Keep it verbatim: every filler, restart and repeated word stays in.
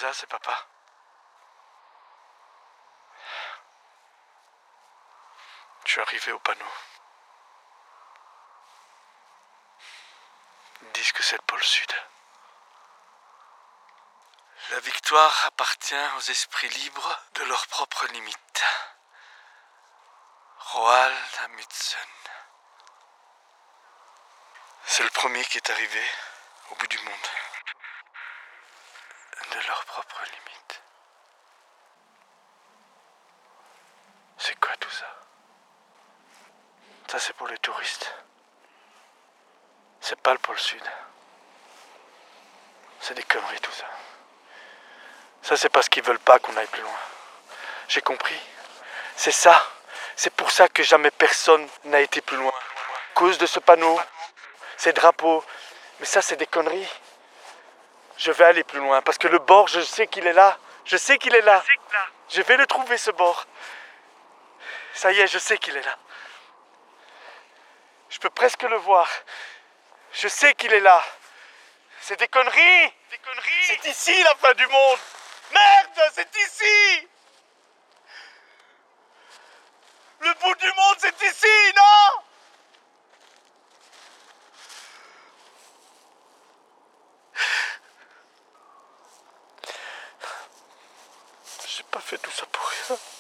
déjà, c'est papa. Je suis arrivé au panneau. Ils disent que c'est le pôle sud. La victoire appartient aux esprits libres de leurs propres limites. Roald Amundsen. C'est le premier qui est arrivé au bout du monde. De leurs propres limites. C'est quoi tout ça? Ça c'est pour les touristes. C'est pas le pôle sud. C'est des conneries tout ça. Ça c'est parce qu'ils veulent pas qu'on aille plus loin. J'ai compris. C'est ça. C'est pour ça que jamais personne n'a été plus loin. À cause de ce panneau, ces drapeaux. Mais ça c'est des conneries. Je vais aller plus loin parce que le bord, je sais qu'il est là. Je sais qu'il est là. Je vais le trouver ce bord. Ça y est, je sais qu'il est là. Je peux presque le voir. Je sais qu'il est là. C'est des conneries. Des conneries. C'est ici la fin du monde. Merde, c'est ici. Le bout du monde, c'est ici, non? J'ai pas fait tout ça pour rien.